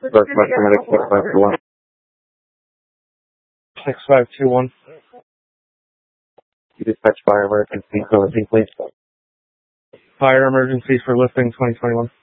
Northwest Medic 6521. 6521. You dispatch fire emergency for listing, please. Fire emergency for listing 2021.